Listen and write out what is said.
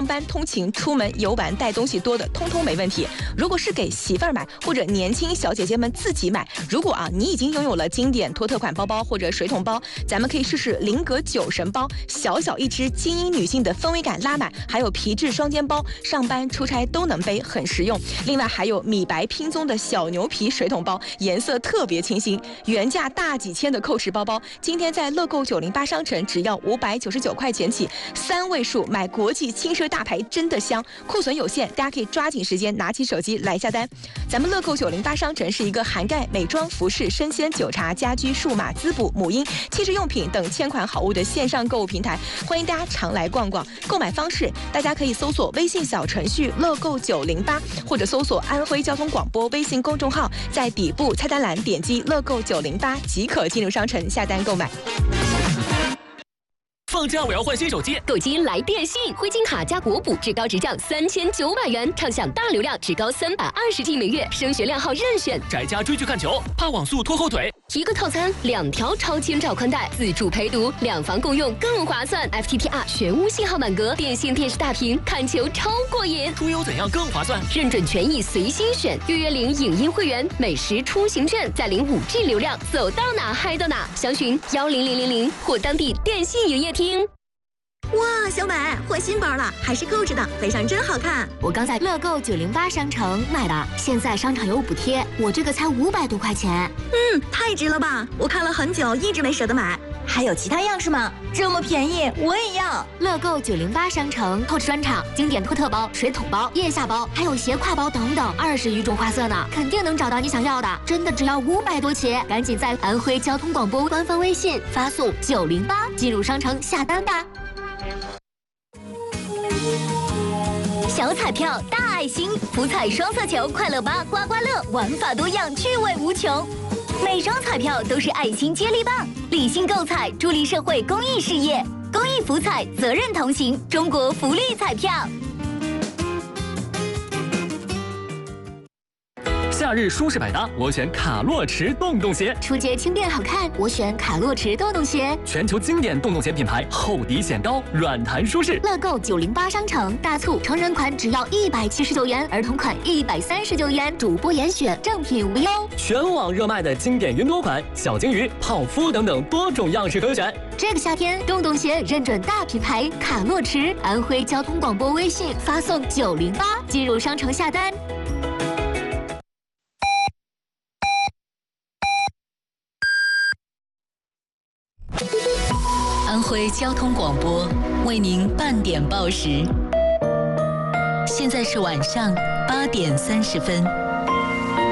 班、通勤、出门游玩带东西多的，通通没问题。如果是给媳妇儿买或者年轻小姐姐们自己买，如果你已经拥有了经典托特款包包或者水桶包，咱们可以试试菱格酒神包，小小一只，精英女性的氛围感拉满，还有皮质双肩包，上班出差都能背，很实用。另外还有米白拼宗的小牛皮水桶包，颜色特别清新，原价大几千的蔻驰包包，今天在乐购908商城只要599块钱起，3位数买国际轻奢大牌真的香，库存有限，大家可以抓紧时间拿起手机来下单。咱们乐购908商城是一个涵盖美妆、服饰、生鲜、酒茶、家居、数码、滋补、母婴、汽车用品等千款好物的线上购物平台，欢迎大家常来逛逛。购买方式，大家可以搜索微信小程序乐购908，或者搜索安徽交通广播微信公众号，在底部菜单栏点击乐购908即可进入商城下单购买。 放假我要换新手机， 购机来电信，灰金卡加国补，至高直降3900元，畅享大流量，至高320G 每月，升学量号任选。 宅家追剧看球，怕网速拖后腿。 一个套餐2条超千兆宽带，自助陪读，2房共用更划算。FTTR 全屋信号满格，电信电视大屏，看球超过瘾。 出游怎样更划算？ 认准权益随心选，月领影音会员，美食出行券，再领5G 流量，走到哪嗨到哪。详询10000或当地电信营业厅。 哇，小美换新包了，还是购置的，背上真好看。 我刚在乐购908商城买的，现在商场有补贴，我这个才500多块钱。 太值了吧！我看了很久，一直没舍得买。 还有其他样式吗？这么便宜，我也要。 乐购908商城蔻驰专场经典托特包、水桶包、腋下包，还有斜挎包等等，20余种花色呢，肯定能找到你想要的。真的只要500多起，赶紧在安徽交通广播官方微信发送908进入商城下单吧。 小彩票大爱心，福彩双色球快乐8刮刮乐，玩法多样，趣味无穷。每张彩票都是爱心接力棒，理性购彩，助力社会公益事业。公益福彩，责任同行，中国福利彩票。 夏日舒适百搭，我选卡洛驰洞洞鞋。 出街轻便好看，我选卡洛驰洞洞鞋。 全球经典洞洞鞋品牌，厚底显高，软弹舒适。 乐购908商城大促，成人款只要179元，儿童款139元，主播严选，正品无忧。 全网热卖的经典云朵款、小金鱼、泡芙等等多种样式可选。 这个夏天，洞洞鞋认准大品牌卡洛驰，安徽交通广播微信发送908进入商城下单。 安徽交通广播为您半点报时，现在是晚上8点30分。